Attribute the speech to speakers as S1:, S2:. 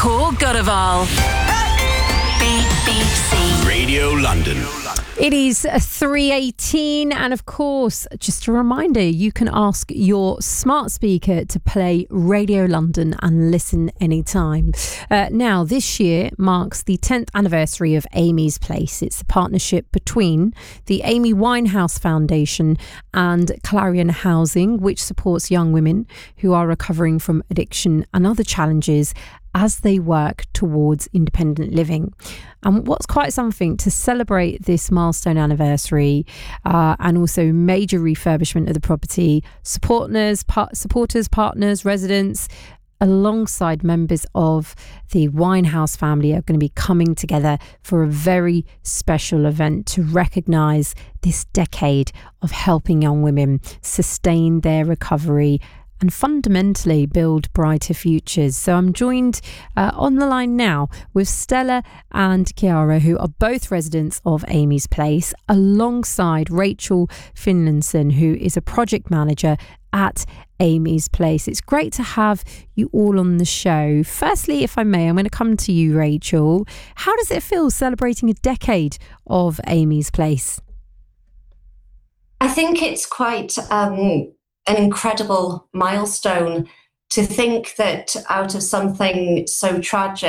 S1: Paul Godaval. BBC
S2: Radio London.
S3: It is 3:18, and of course, just a reminder, you can ask your smart speaker to play Radio London and listen anytime. Now, this year marks the 10th anniversary of Amy's Place. It's a partnership between the Amy Winehouse Foundation and Clarion Housing, which supports young women who are recovering from addiction and other challenges as they work towards independent living. And what's quite something to celebrate this milestone anniversary and also major refurbishment of the property, supporters, partners, residents, alongside members of the Winehouse family are going to be coming together for a very special event to recognise this decade of helping young women sustain their recovery and fundamentally build brighter futures. So I'm joined on the line now with Stella and Chiara, who are both residents of Amy's Place, alongside Rachel Finlayson, who is a project manager at Amy's Place. It's great to have you all on the show. Firstly, if I may, I'm going to come to you, Rachel. How does it feel celebrating a decade of Amy's Place?
S4: I think it's quite an incredible milestone to think that out of something so tragic,